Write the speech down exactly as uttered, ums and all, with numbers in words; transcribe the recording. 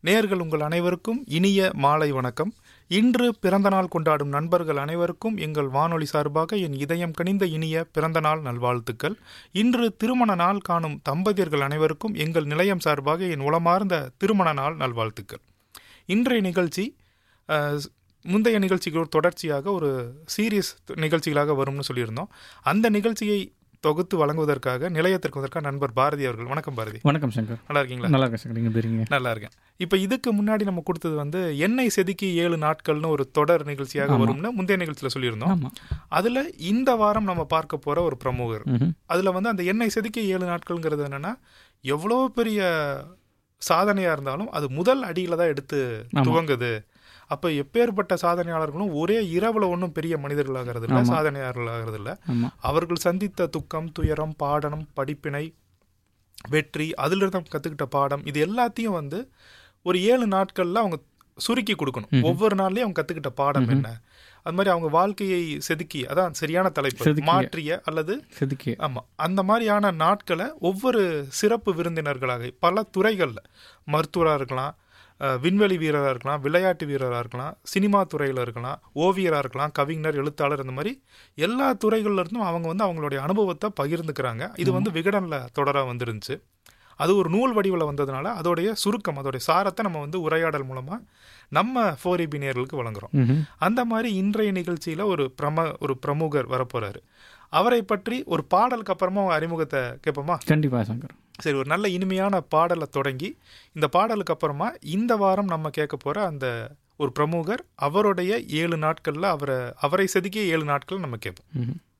நேயர்கள் உங்கள் அனைவருக்கும் இனிய மாலை வணக்கம். இன்று பிறந்தநாள் கொண்டாடும் நண்பர்கள் அனைவருக்கும் எங்கள் வானொலி சார்பாக என் இதயம் கனிந்த இனிய பிறந்தநாள் நல்வாழ்த்துக்கள். இன்று திருமண நாள் காணும் தம்பதியர்கள் அனைவருக்கும் எங்கள் நிலையம் சார்பாக என் உளமார்ந்த திருமண நாள் நல்வாழ்த்துக்கள். இன்றைய நிகழ்ச்சி முந்தைய நிகழ்ச்சிகளோடு தொடர்ச்சியாக ஒரு சீரியஸ் நிகழ்ச்சிகளாக வரும்னு சொல்லியிருந்தோம். அந்த நிகழ்ச்சியை தொகுத்து வழங்குவதற்காக நிலையத்திற்கு வந்ததற்காக நண்பர் பாரதி அவர்கள். வணக்கம் பாரதி. வணக்கம் சங்கர். நல்லா இருக்கீங்களா? நல்லா இருக்கேன் சங்கர். நீங்கள் இருக்கீங்க? நல்லா இருக்கேன். இப்போ இதுக்கு முன்னாடி நம்ம கொடுத்தது வந்து எண்ணெய் செதுக்கி ஏழு நாட்கள்னு ஒரு தொடர் நிகழ்ச்சியாக வரும்னு முந்தைய நிகழ்ச்சியில் சொல்லியிருந்தோம். அதில் இந்த வாரம் நம்ம பார்க்க போகிற ஒரு பிரமுகர். அதில் வந்து அந்த எண்ணெய் செதுக்கி ஏழு நாட்கள்ங்கிறது என்னென்னா, எவ்வளோ பெரிய சாதனையாக இருந்தாலும் அது முதல் அடியில் தான் எடுத்து துவங்குது. அப்போ எப்பேற்பட்ட சாதனையாளர்களும் ஒரே இரவுல ஒன்றும் பெரிய மனிதர்களாகிறது இல்லை, சாதனையாளர்களாகிறது இல்லை. அவர்கள் சந்தித்த துக்கம், துயரம், பாடனம், படிப்பினை, வெற்றி, அதிலிருந்து கற்றுக்கிட்ட பாடம், இது எல்லாத்தையும் வந்து ஒரு ஏழு நாட்களில் அவங்க சுருக்கி கொடுக்கணும். ஒவ்வொரு நாள்லேயும் அவங்க கற்றுக்கிட்ட பாடம் என்ன, அது மாதிரி அவங்க வாழ்க்கையை செதுக்கி, அதான் சரியான தலைப்பு, மாற்றிய அல்லது செதுக்கி, ஆமாம், அந்த மாதிரியான நாட்களை ஒவ்வொரு சிறப்பு விருந்தினர்களாக பல துறைகளில், மருத்துவராக இருக்கலாம், விண்வெளி வீரராக இருக்கலாம், விளையாட்டு வீரராக இருக்கலாம், சினிமா துறையில் இருக்கலாம், ஓவியராக இருக்கலாம், கவிஞர், எழுத்தாளர், இந்த மாதிரி எல்லா துறைகளில் இருந்தும் அவங்க வந்து அவங்களுடைய அனுபவத்தை பகிர்ந்துக்கிறாங்க. இது வந்து விகடனில் தொடராக வந்துருந்துச்சு. அது ஒரு நூல் வடிவில் வந்ததுனால அதோடைய சுருக்கம், அதோடைய சாரத்தை நம்ம வந்து உரையாடல் மூலமாக நம்ம ஃபோர் இபி நேயர்களுக்கு வழங்குறோம். அந்த மாதிரி இன்றைய நிகழ்ச்சியில் ஒரு பிரம ஒரு பிரமுகர் வரப்போகிறாரு. அவரை பற்றி ஒரு பாடலுக்கு அப்புறமா அறிமுகத்தை கேட்போமா? கண்டிப்பாக சங்கர். சரி, ஒரு நல்ல இனிமையான பாடலை தொடங்கி இந்த பாடலுக்கு அப்புறமா இந்த வாரம் நம்ம கேட்க போகிற அந்த ஒரு பிரமுகர், அவருடைய ஏழு நாட்களில் அவரை அவரை செதுக்கிய ஏழு நாட்கள் நம்ம கேட்போம்.